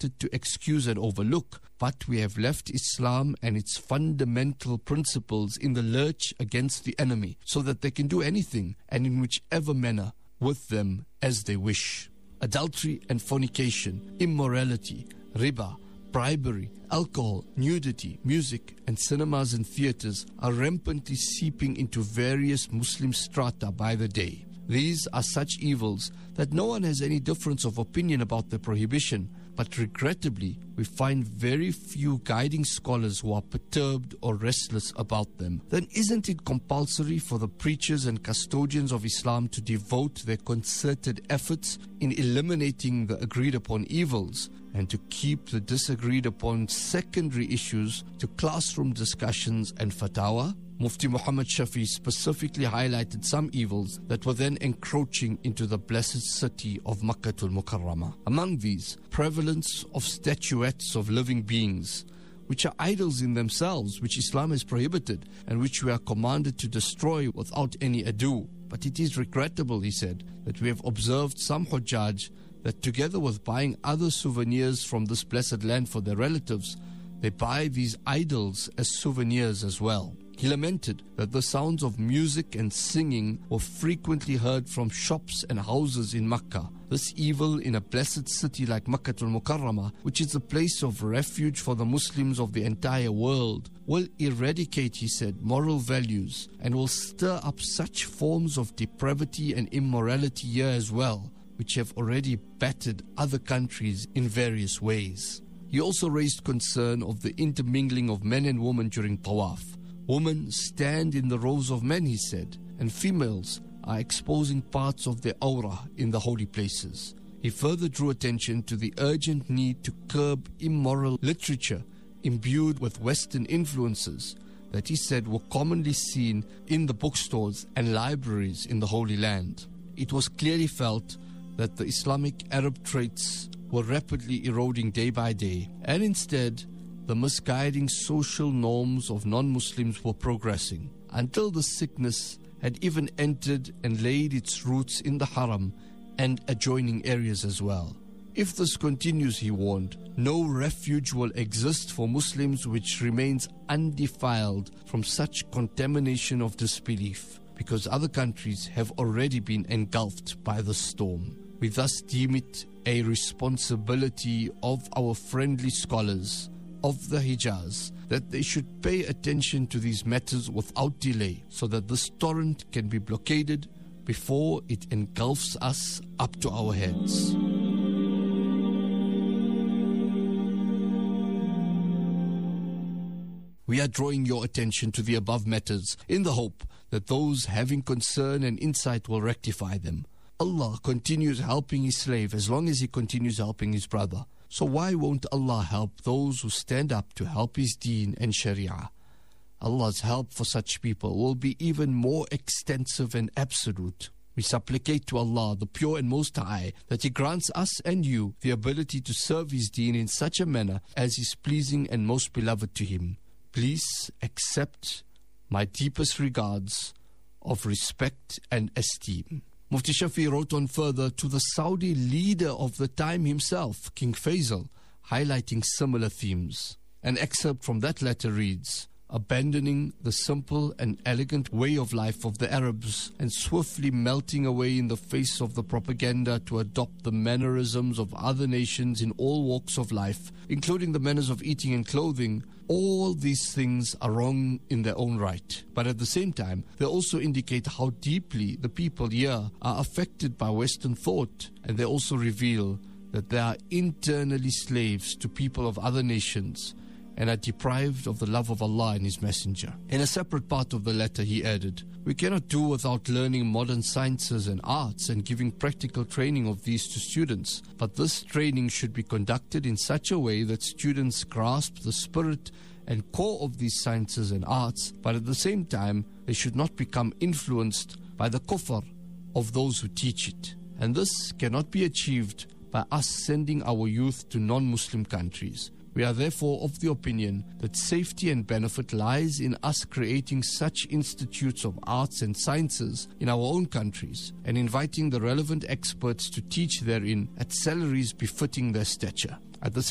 expected to excuse and overlook, but we have left Islam and its fundamental principles in the lurch against the enemy, so that they can do anything and in whichever manner with them as they wish. Adultery and fornication, immorality, riba, bribery, alcohol, nudity, music, and cinemas and theaters are rampantly seeping into various Muslim strata by the day. These are such evils that no one has any difference of opinion about their prohibition, but regrettably, we find very few guiding scholars who are perturbed or restless about them. Then isn't it compulsory for the preachers and custodians of Islam to devote their concerted efforts in eliminating the agreed upon evils and to keep the disagreed upon secondary issues to classroom discussions and fatwa? Mufti Muhammad Shafi specifically highlighted some evils that were then encroaching into the blessed city of Makkah al-Mukarramah. Among these, prevalence of statuettes of living beings, which are idols in themselves, which Islam has prohibited and which we are commanded to destroy without any ado. But it is regrettable, he said, that we have observed some Hujjaj that together with buying other souvenirs from this blessed land for their relatives, they buy these idols as souvenirs as well. He lamented that the sounds of music and singing were frequently heard from shops and houses in Makkah. This evil in a blessed city like Makkah al-Mukarramah, which is a place of refuge for the Muslims of the entire world, will eradicate, he said, moral values and will stir up such forms of depravity and immorality here as well, which have already battered other countries in various ways. He also raised concern of the intermingling of men and women during tawaf. Women stand in the rows of men, he said, and females are exposing parts of their aura in the holy places. He further drew attention to the urgent need to curb immoral literature imbued with Western influences that he said were commonly seen in the bookstores and libraries in the Holy Land. It was clearly felt that the Islamic Arab traits were rapidly eroding day by day, and instead the misguiding social norms of non-Muslims were progressing, until the sickness had even entered and laid its roots in the haram and adjoining areas as well. If this continues, he warned, no refuge will exist for Muslims which remains undefiled from such contamination of disbelief, because other countries have already been engulfed by the storm. We thus deem it a responsibility of our friendly scholars of the Hijaz that they should pay attention to these matters without delay, so that this torrent can be blockaded before it engulfs us up to our heads. We are drawing your attention to the above matters in the hope that those having concern and insight will rectify them. Allah continues helping His slave as long as he continues helping his brother. So why won't Allah help those who stand up to help His deen and Sharia? Allah's help for such people will be even more extensive and absolute. We supplicate to Allah, the Pure and Most High, that He grants us and you the ability to serve His deen in such a manner as is pleasing and most beloved to Him. Please accept my deepest regards of respect and esteem. Mufti Shafi wrote on further to the Saudi leader of the time himself, King Faisal, highlighting similar themes. An excerpt from that letter reads, abandoning the simple and elegant way of life of the Arabs and swiftly melting away in the face of the propaganda to adopt the mannerisms of other nations in all walks of life, including the manners of eating and clothing, all these things are wrong in their own right. But at the same time, they also indicate how deeply the people here are affected by Western thought, and they also reveal that they are internally slaves to people of other nations and are deprived of the love of Allah and His Messenger. In a separate part of the letter, he added, we cannot do without learning modern sciences and arts and giving practical training of these to students, but this training should be conducted in such a way that students grasp the spirit and core of these sciences and arts, but at the same time, they should not become influenced by the kufr of those who teach it. And this cannot be achieved by us sending our youth to non-Muslim countries. We are therefore of the opinion that safety and benefit lies in us creating such institutes of arts and sciences in our own countries and inviting the relevant experts to teach therein at salaries befitting their stature. At the